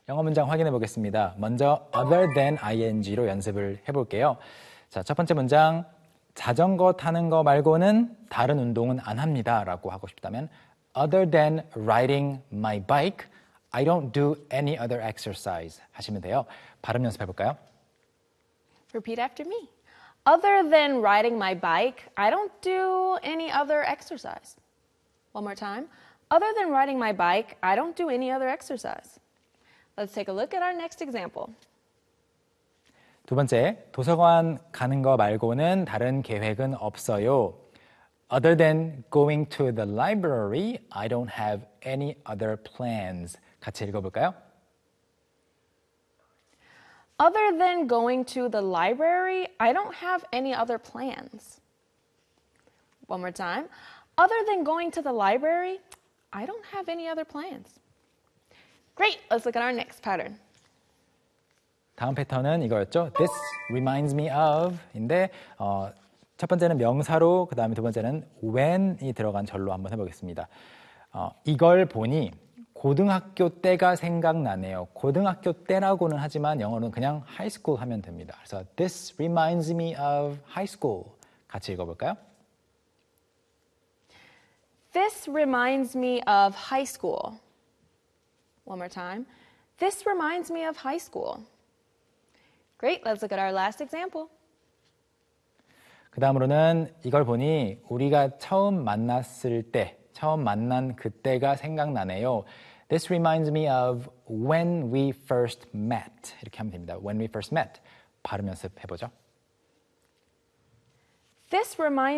영어 문장 확인해 보겠습니다. 먼저 other than ing로 연습을 해볼게요. 자, 첫 번째 문장. 자전거 타는 거 말고는 다른 운동은 안 합니다. 라고 하고 싶다면 other than riding my bike, I don't do any other exercise 하시면 돼요. 발음 연습해 볼까요? Repeat after me. Other than riding my bike, I don't do any other exercise. One more time. Other than riding my bike, I don't do any other exercise. Let's take a look at our next example. 두 번째, 도서관 가는 거 말고는 다른 계획은 없어요. Other than going to the library, I don't have any other plans. 같이 읽어볼까요? Other than going to the library, I don't have any other plans. One more time. Other than going to the library, I don't have any other plans. Great, let's look at our next pattern. 다음 패턴은 이거였죠. This reminds me of 인데 첫 번째는 명사로, 그 다음에 두 번째는 when이 들어간 절로 한번 해보겠습니다. 이걸 보니 고등학교 때가 생각나네요. 고등학교 때라고는 하지만 영어로는 그냥 high school 하면 됩니다. 그래서 this reminds me of high school. 같이 읽어볼까요? This reminds me of high school. One more time. This reminds me of high school. Great, let's look at our last example. 그 다음으로는 이걸 보니 우리가 처음 만났을 때, 처음 만난 그때가 생각나네요. This reminds me of when we first met. 이렇게 하면 됩니다. When we first met. 발음 연습해보죠. This reminds